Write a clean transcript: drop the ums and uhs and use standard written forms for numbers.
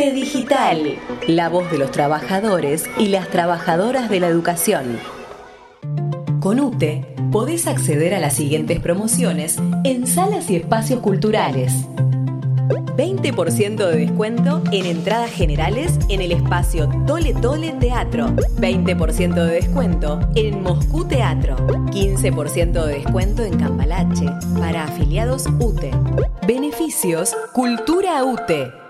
UTE Digital, la voz de los trabajadores y las trabajadoras de la educación. Con UTE podés acceder a las siguientes promociones en salas y espacios culturales. 20% de descuento en entradas generales en el espacio Tole Tole Teatro. 20% de descuento en Moscú Teatro. 15% de descuento en Cambalache para afiliados UTE. Beneficios Cultura UTE.